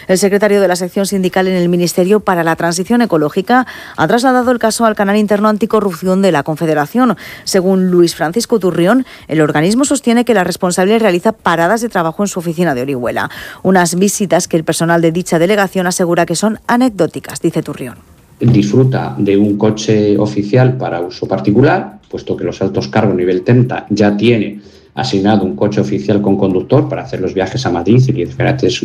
El secretario de la sección sindical en el Ministerio para la Transición Ecológica ha trasladado el caso al canal interno anticorrupción de la Confederación. Según Luis Francisco Turrión, el organismo sostiene que la responsable realiza paradas de trabajo en su oficina de Orihuela. Unas visitas que el personal de dicha delegación asegura que son anecdóticas, dice Turrión. Disfruta de un coche oficial para uso particular, puesto que los altos cargos nivel 30 ya tiene asignado un coche oficial con conductor para hacer los viajes a Madrid y diferentes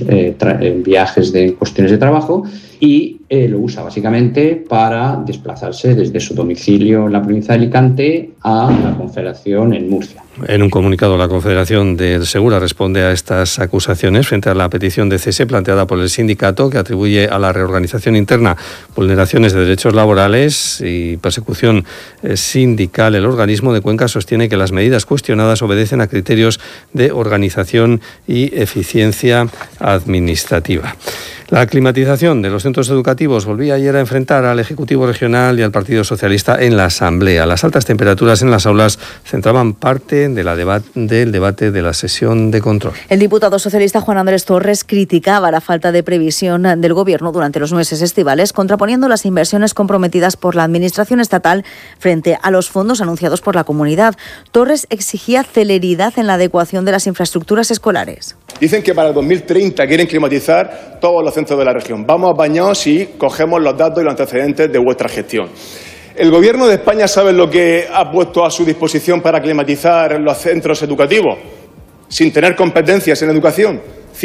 viajes de cuestiones de trabajo, y lo usa básicamente para desplazarse desde su domicilio en la provincia de Alicante a la Confederación en Murcia. En un comunicado, la Confederación del Segura responde a estas acusaciones frente a la petición de cese planteada por el sindicato, que atribuye a la reorganización interna vulneraciones de derechos laborales y persecución sindical. El organismo de Cuenca sostiene que las medidas cuestionadas obedecen a criterios de organización y eficiencia administrativa. La climatización de los centros educativos volvía ayer a enfrentar al Ejecutivo Regional y al Partido Socialista en la Asamblea. Las altas temperaturas en las aulas centraban parte de del debate de la sesión de control. El diputado socialista Juan Andrés Torres criticaba la falta de previsión del Gobierno durante los meses estivales, contraponiendo las inversiones comprometidas por la Administración estatal frente a los fondos anunciados por la comunidad. Torres exigía celeridad en la adecuación de las infraestructuras escolares. Dicen que para el 2030 quieren climatizar todos los centros de la región. Vamos apañados si cogemos los datos y los antecedentes de vuestra gestión. ¿El Gobierno de España sabe lo que ha puesto a su disposición para climatizar los centros educativos? Sin tener competencias en educación,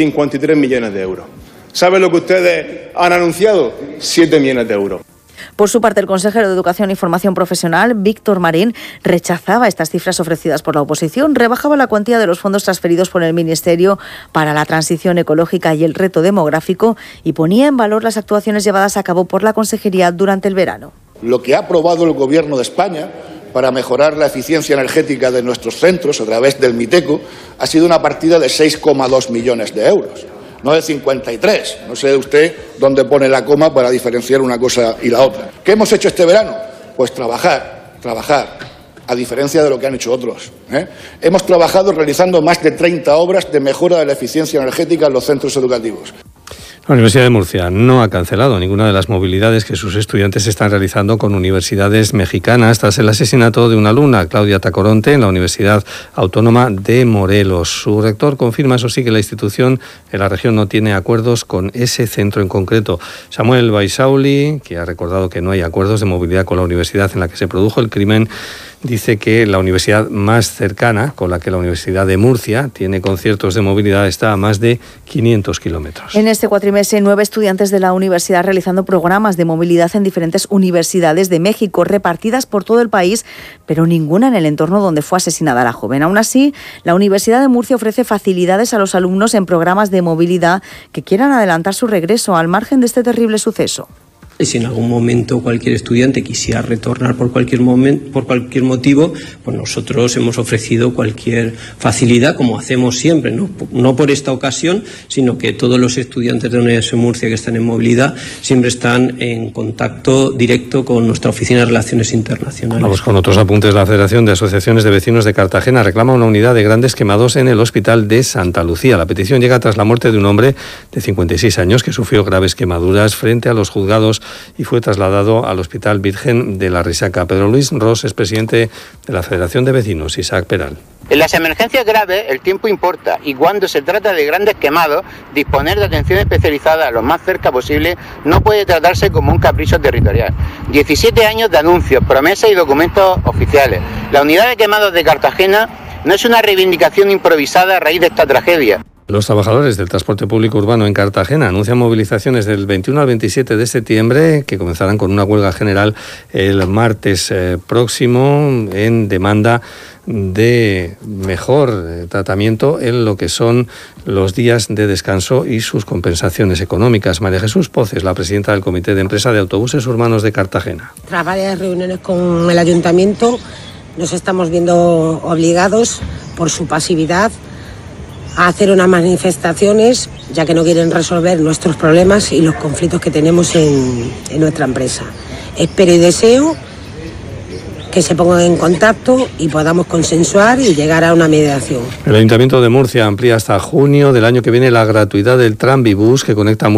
53 millones de euros. ¿Sabe lo que ustedes han anunciado? 7 millones de euros. Por su parte, el consejero de Educación y Formación Profesional, Víctor Marín, rechazaba estas cifras ofrecidas por la oposición, rebajaba la cuantía de los fondos transferidos por el Ministerio para la Transición Ecológica y el Reto Demográfico y ponía en valor las actuaciones llevadas a cabo por la Consejería durante el verano. Lo que ha aprobado el Gobierno de España para mejorar la eficiencia energética de nuestros centros a través del MITECO ha sido una partida de 6,2 millones de euros. No de 53. No sé usted dónde pone la coma para diferenciar una cosa y la otra. ¿Qué hemos hecho este verano? Pues trabajar, a diferencia de lo que han hecho otros. Hemos trabajado realizando más de 30 obras de mejora de la eficiencia energética en los centros educativos. La Universidad de Murcia no ha cancelado ninguna de las movilidades que sus estudiantes están realizando con universidades mexicanas tras el asesinato de una alumna, Claudia Tacoronte, en la Universidad Autónoma de Morelos. Su rector confirma, eso sí, que la institución en la región no tiene acuerdos con ese centro en concreto. Samuel Baisauli, que ha recordado que no hay acuerdos de movilidad con la universidad en la que se produjo el crimen, dice que la universidad más cercana, con la que la Universidad de Murcia tiene conciertos de movilidad, está a más de 500 kilómetros. En este cuatrimestre, 9 estudiantes de la universidad realizando programas de movilidad en diferentes universidades de México, repartidas por todo el país, pero ninguna en el entorno donde fue asesinada la joven. Aún así, la Universidad de Murcia ofrece facilidades a los alumnos en programas de movilidad que quieran adelantar su regreso al margen de este terrible suceso. Y si en algún momento cualquier estudiante quisiera retornar por cualquier motivo, pues nosotros hemos ofrecido cualquier facilidad, como hacemos siempre, no por esta ocasión, sino que todos los estudiantes de la Universidad de Murcia que están en movilidad siempre están en contacto directo con nuestra Oficina de Relaciones Internacionales. Vamos con otros apuntes. La Federación de Asociaciones de Vecinos de Cartagena reclama una unidad de grandes quemados en el Hospital de Santa Lucía. La petición llega tras la muerte de un hombre de 56 años que sufrió graves quemaduras frente a los juzgados y fue trasladado al Hospital Virgen de la Risaca. Pedro Luis Ros es presidente de la Federación de Vecinos. Isaac Peral. En las emergencias graves el tiempo importa y cuando se trata de grandes quemados, disponer de atención especializada lo más cerca posible no puede tratarse como un capricho territorial. 17 años de anuncios, promesas y documentos oficiales. La unidad de quemados de Cartagena no es una reivindicación improvisada a raíz de esta tragedia. Los trabajadores del transporte público urbano en Cartagena anuncian movilizaciones del 21 al 27 de septiembre que comenzarán con una huelga general el martes próximo en demanda de mejor tratamiento en lo que son los días de descanso y sus compensaciones económicas. María Jesús Poces, la presidenta del Comité de Empresa de Autobuses Urbanos de Cartagena. Tras varias reuniones con el ayuntamiento nos estamos viendo obligados por su pasividad a hacer unas manifestaciones, ya que no quieren resolver nuestros problemas y los conflictos que tenemos en nuestra empresa. Espero y deseo que se pongan en contacto y podamos consensuar y llegar a una mediación. El Ayuntamiento de Murcia amplía hasta junio del año que viene la gratuidad del Tranvibús que conecta